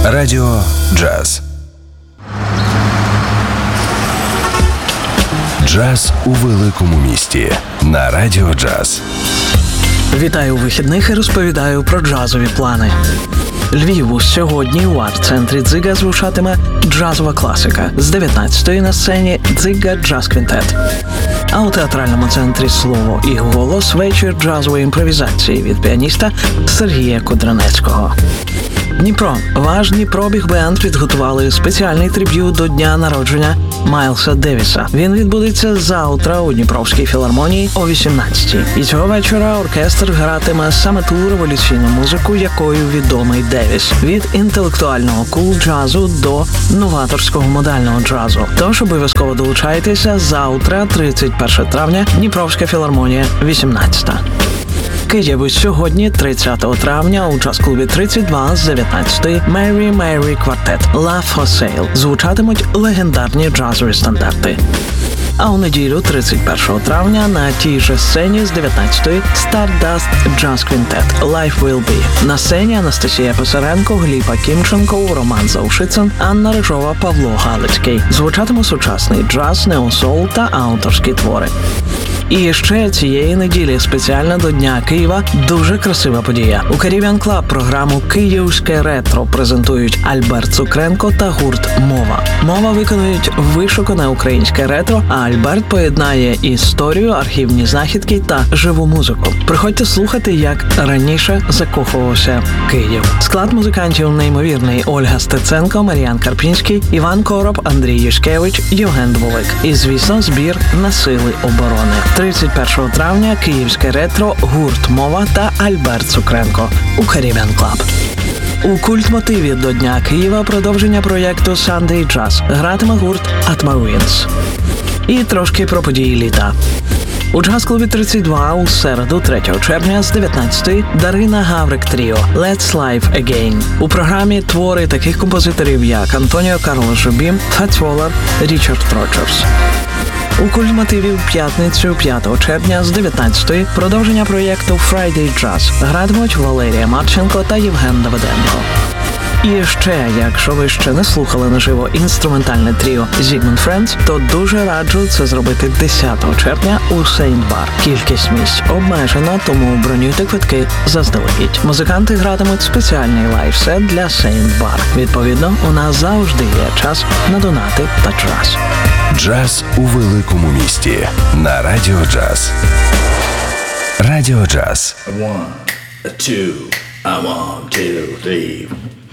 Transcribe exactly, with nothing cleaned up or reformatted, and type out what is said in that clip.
Радіо Джаз. Джаз у великому місті на Радіо Джаз. Вітаю у вихідних і розповідаю про джазові плани. Львіву сьогодні у арт-центрі «Дзига» звучатиме джазова класика. З дев'ятнадцятої на сцені «Дзига Джаз Квінтет». А у театральному центрі «Слово і голос» вечір джазової імпровізації від піаніста Сергія Кудранецького. Дніпро. Ваш Дніпро біг-бенд підготували спеціальний триб'ют до дня народження Майлса Девіса. Він відбудеться завтра у Дніпровській філармонії о вісімнадцятій. І цього вечора оркестр гратиме саме ту революційну музику, якою відомий Девіс. Від інтелектуального кул-джазу до новаторського модального джазу. Тож обов'язково долучайтеся завтра, тридцять першого травня, Дніпровська філармонія, вісімнадцята. Києву сьогодні, тридцятого травня, у джаз-клубі тридцять два з дев'ятнадцятої Mary Mary Quartet Love for Sale звучатимуть легендарні джазові стандарти. А у неділю, тридцять першого травня, на тій же сцені з дев'ятнадцятої Stardust Jazz Quintet Life Will Be. На сцені Анастасія Писаренко, Гліб Акімченко, Роман Заушицин, Анна Рижова, Павло Галицький. Звучатиме сучасний джаз, неосол та авторські твори. І ще цієї неділі спеціально до Дня Києва дуже красива подія. У Caribbean Club програму «Київське ретро» презентують Альберт Цукренко та гурт «Мова». «Мова» виконують вишукане українське ретро, а Альберт поєднає історію, архівні знахідки та живу музику. Приходьте слухати, як раніше закохувався Київ. Склад музикантів неймовірний: Ольга Стеценко, Мар'ян Карпінський, Іван Короб, Андрій Юшкевич, Євген Дволик. І, звісно, збір на сили оборони. тридцять першого травня київське ретро, гурт «Мова» та Альберт Цукренко у Caribbean Club. У культмотиві до Дня Києва продовження проєкту Sunday Jazz гратиме гурт Atmaruins. І трошки про події літа. У джаз-клубі тридцять два у середу, третього червня, з дев'ятнадцятої Дарина Гаврик Тріо «Let's Live Again». У програмі твори таких композиторів, як Антоніо Карлос Жобім, Фетс Воллер, Річард Роджерс. У культмотиві в п'ятницю, п'ятого червня, з дев'ятнадцятої продовження проєкту Friday Jazz гратимуть Валерія Марченко та Євген Давиденко. І ще, якщо ви ще не слухали наживо інструментальне тріо Zigmund Friends, то дуже раджу це зробити десятого червня у Saint Bar. Кількість місць обмежена, тому бронюйте квитки заздалегідь. Музиканти гратимуть спеціальний лайв-сет для Saint Bar. Відповідно, у нас завжди є час на донати та джаз. Джаз у великому місті на Радіо Джаз. Радіо Джаз. One, two, one, two, three.